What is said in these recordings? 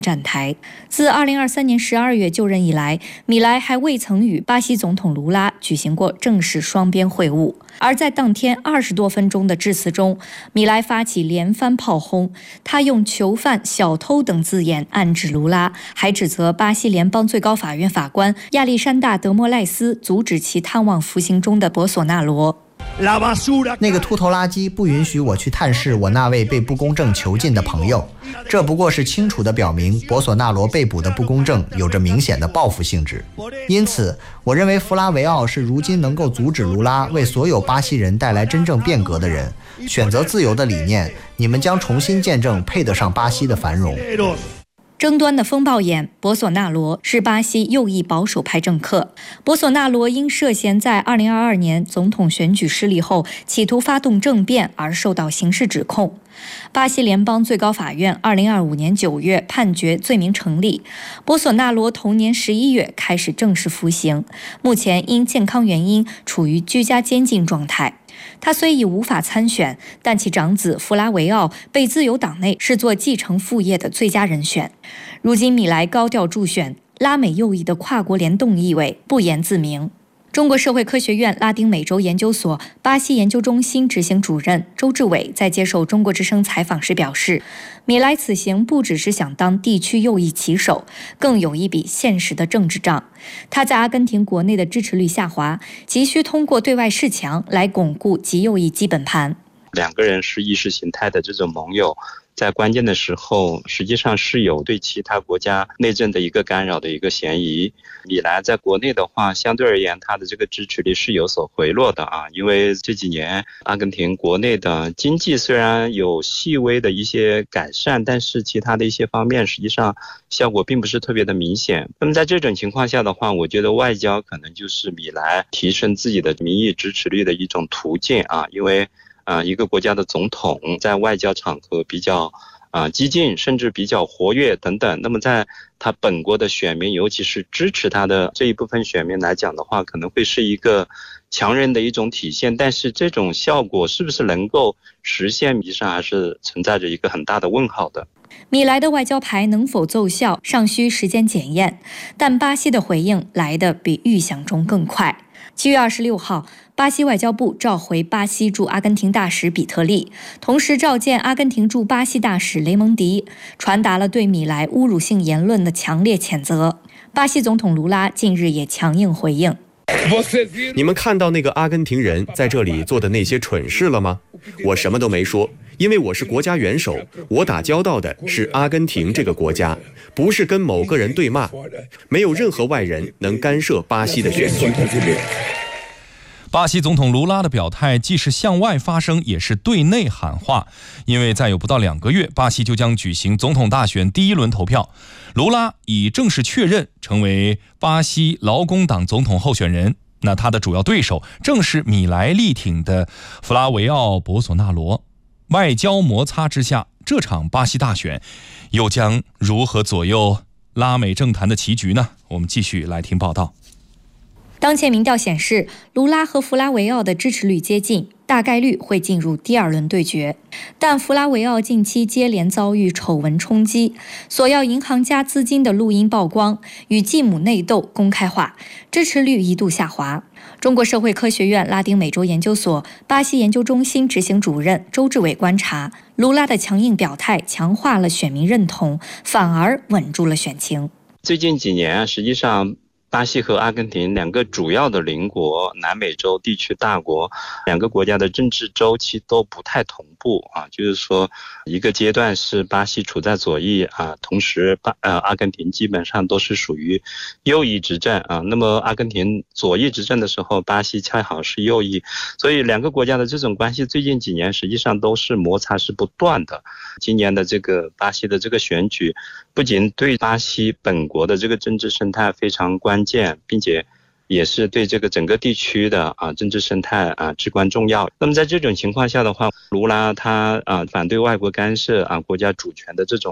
站台。自2023年12月就任以来，米莱还未曾与巴西总统卢拉举行过正式双边会晤。而在当天20多分钟的致辞中，米莱发起连番炮轰，他用囚犯、小偷等字眼暗指卢拉，还指责巴西联邦最高法院法官亚历山大·德莫赖斯阻止其探望服刑中的博索纳罗。 那个秃头垃圾不允许我去探视我那位被不公正囚禁的朋友，这不过是清楚地表明博索纳罗被捕的不公正有着明显的报复性质。因此，我认为弗拉维奥是如今能够阻止卢拉为所有巴西人带来真正变革的人。选择自由的理念，你们将重新见证配得上巴西的繁荣。 争端的风暴眼博索纳罗是巴西右翼保守派政客。博索纳罗因涉嫌在2022年总统选举失利后企图发动政变而受到刑事指控。巴西联邦最高法院2025年9月判决罪名成立，博索纳罗同年11月开始正式服刑，目前因健康原因处于居家监禁状态。他虽已无法参选，但其长子弗拉维奥被自由党内视作继承父业的最佳人选。如今米莱高调助选，拉美右翼的跨国联动意味不言自明。中国社会科学院拉丁美洲研究所巴西研究中心执行主任周志伟在接受中国之声采访时表示，米莱此行不只是想当地区右翼旗手，更有一笔现实的政治账。他在阿根廷国内的支持率下滑，急需通过对外示强来巩固极右翼基本盘。 两个人是意识形态的这种盟友，在关键的时候实际上是有对其他国家内政的一个干扰的一个嫌疑。米莱在国内的话，相对而言他的这个支持率是有所回落的啊，因为这几年阿根廷国内的经济虽然有细微的一些改善，但是其他的一些方面实际上效果并不是特别的明显。那么在这种情况下的话，我觉得外交可能就是米莱提升自己的民意支持率的一种途径啊，因为一个国家的总统在外交场合比较激进，甚至比较活跃等等，那么在他本国的选民，尤其是支持他的这一部分选民来讲的话，可能会是一个强人的一种体现，但是这种效果是不是能够实现，实际上还是存在着一个很大的问号的。 米莱的外交牌能否奏效，尚需时间检验，但巴西的回应来得比预想中更快。7月26号，巴西外交部召回巴西驻阿根廷大使比特利，同时召见阿根廷驻巴西大使雷蒙迪，传达了对米莱侮辱性言论的强烈谴责。巴西总统卢拉近日也强硬回应。 你们看到那个阿根廷人在这里做的那些蠢事了吗？我什么都没说，因为我是国家元首，我打交道的是阿根廷这个国家，不是跟某个人对骂，没有任何外人能干涉巴西的选举。 巴西总统卢拉的表态既是向外发声，也是对内喊话，因为再有不到2个月，巴西就将举行总统大选第1轮投票。卢拉已正式确认成为巴西劳工党总统候选人，那他的主要对手正是米莱力挺的弗拉维奥·博索纳罗。外交摩擦之下，这场巴西大选又将如何左右拉美政坛的棋局呢？我们继续来听报道。 当前民调显示，卢拉和弗拉维奥的支持率接近，大概率会进入第2轮对决。但弗拉维奥近期接连遭遇丑闻冲击，索要银行家资金的录音曝光，与继母内斗公开化，支持率一度下滑。中国社会科学院拉丁美洲研究所巴西研究中心执行主任周志伟观察，卢拉的强硬表态强化了选民认同，反而稳住了选情。 最近几年实际上巴西和阿根廷两个主要的邻国，南美洲地区大国，两个国家的政治周期都不太同步啊，就是说一个阶段是巴西处在左翼啊，同时阿根廷基本上都是属于右翼执政啊。那么阿根廷左翼执政的时候，巴西恰好是右翼，所以两个国家的这种关系最近几年实际上都是摩擦是不断的。今年的这个巴西的这个选举，不仅对巴西本国的这个政治生态非常关键，并且也是对这个整个地区的政治生态至关重要。那么在这种情况下的话，卢拉他反对外国干涉国家主权的这种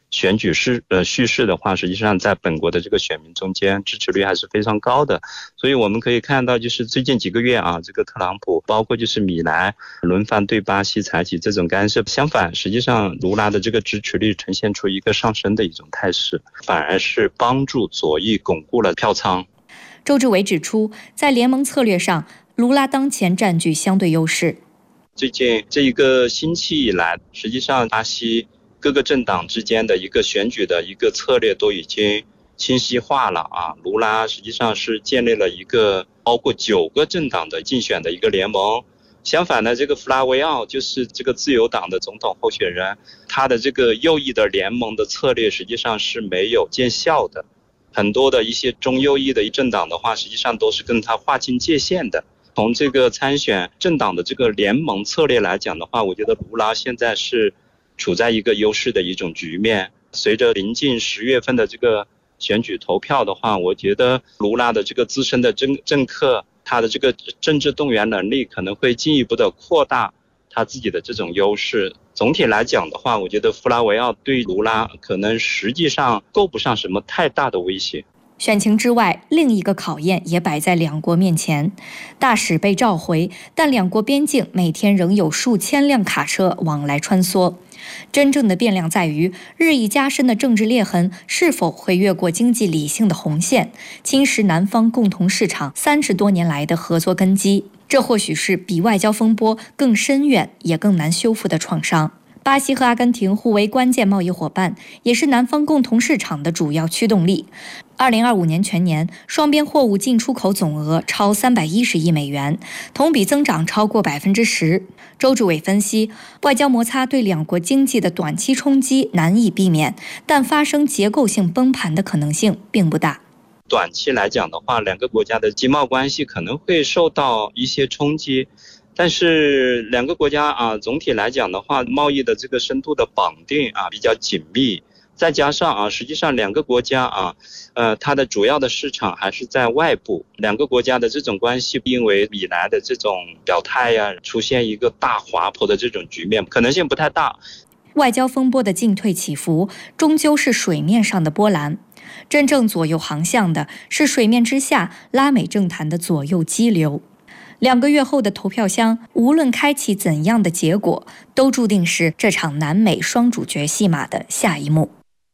选举叙事的话，实际上在本国的这个选民中间支持率还是非常高的。所以我们可以看到，就是最近几个月啊，这个特朗普包括就是米莱轮番对巴西采取这种干涉，相反，实际上卢拉的这个支持率呈现出一个上升的一种态势，反而是帮助左翼巩固了票仓。 周志伟指出，在联盟策略上，卢拉当前占据相对优势。 最近这一个星期以来，实际上巴西各个政党之间的一个选举的一个策略都已经清晰化了啊。卢拉实际上是建立了一个包括9个政党的竞选的一个联盟。相反呢，这个弗拉维奥就是这个自由党的总统候选人，他的这个右翼的联盟的策略实际上是没有见效的。很多的一些中右翼的政党的话，实际上都是跟他划清界限的。从这个参选政党的这个联盟策略来讲的话，我觉得卢拉现在是处在一个优势的一种局面。随着临近10月份的这个选举投票的话，我觉得卢拉的这个资深的政客，他的这个政治动员能力可能会进一步的扩大他自己的这种优势。总体来讲的话，我觉得弗拉维奥对卢拉可能实际上够不上什么太大的威胁。 选情之外，另一个考验也摆在两国面前。大使被召回，但两国边境每天仍有数千辆卡车往来穿梭。真正的变量在于，日益加深的政治裂痕是否会越过经济理性的红线，侵蚀南方共同市场30多年来的合作根基。这或许是比外交风波更深远也更难修复的创伤。巴西和阿根廷互为关键贸易伙伴，也是南方共同市场的主要驱动力。2025年全年，双边货物进出口总额超310亿美元，同比增长超过10%。周志伟分析，外交摩擦对两国经济的短期冲击难以避免，但发生结构性崩盘的可能性并不大。 短期来讲的话，两个国家的经贸关系可能会受到一些冲击。但是两个国家总体来讲的话，贸易的这个深度的绑定比较紧密，再加上实际上两个国家它的主要的市场还是在外部，两个国家的这种关系因为米莱的这种表态出现一个大滑坡的这种局面，可能性不太大。 外交风波的进退起伏，终究是水面上的波澜，真正左右航向的是水面之下拉美政坛的左右激流。2个月后的投票箱，无论开启怎样的结果，都注定是这场南美双主角戏码的下一幕。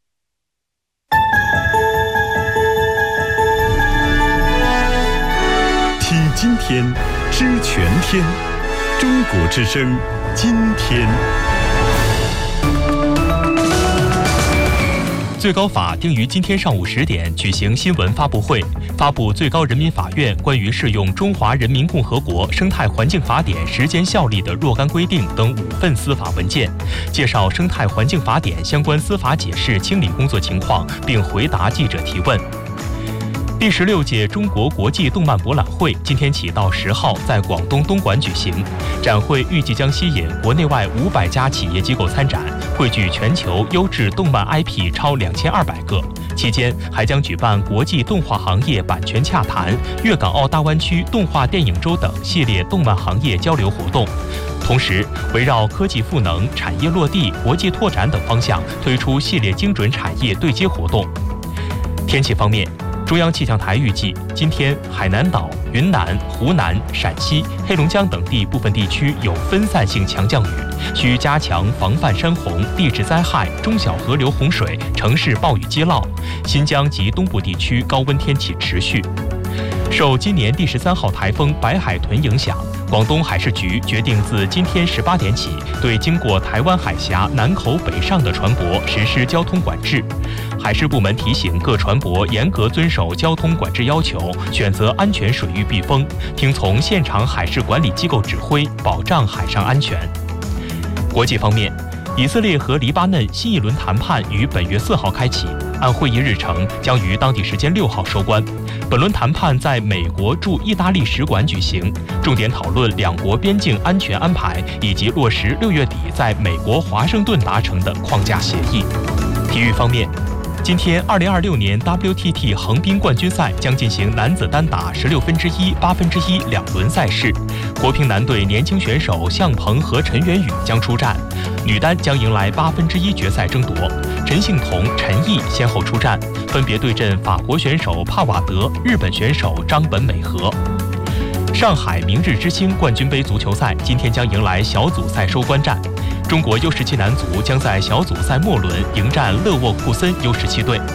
听今天，知全天，中国之声，今天。 最高法定于今天上午10点举行新闻发布会，发布最高人民法院关于适用《中华人民共和国生态环境法典》时间效力的若干规定等5份司法文件，介绍《生态环境法典》相关司法解释清理工作情况，并回答记者提问。第16届中国国际动漫博览会今天起到10号在广东东莞举行，展会预计将吸引国内外500家企业机构参展，汇聚全球优质动漫 IP 超2200个。期间还将举办国际动画行业版权洽谈、粤港澳大湾区动画电影周等系列动漫行业交流活动。同时，围绕科技赋能、产业落地、国际拓展等方向推出系列精准产业对接活动。天气方面，中央气象台预计，今天海南岛、云南、湖南、陕西、黑龙江等地部分地区有分散性强降雨，需加强防范山洪、地质灾害、中小河流洪水、城市暴雨激涝。新疆及东部地区高温天气持续。受今年第13号台风白海豚影响，广东海事局决定自今天18点起，对经过台湾海峡南口北上的船舶实施交通管制。海事部门提醒各船舶严格遵守交通管制要求，选择安全水域避风，听从现场海事管理机构指挥，保障海上安全。国际方面，以色列和黎巴嫩新一轮谈判于本月4号开启，按会议日程将于当地时间6号收官。本轮谈判在美国驻意大利使馆举行，重点讨论两国边境安全安排以及落实6月底在美国华盛顿达成的框架协议。体育方面， 今天，2026年 WTT 横滨冠军赛将进行男子单打16分之一、8分之一2轮赛事。国乒男队年轻选手向鹏和陈元宇将出战，女单将迎来8分之一决赛争夺。陈幸同、陈毅先后出战，分别对阵法国选手帕瓦德、日本选手张本美和。上海明日之星冠军杯足球赛今天将迎来小组赛收官战，中国 U17 男足将在小组赛末轮迎战勒沃库森 U17 队。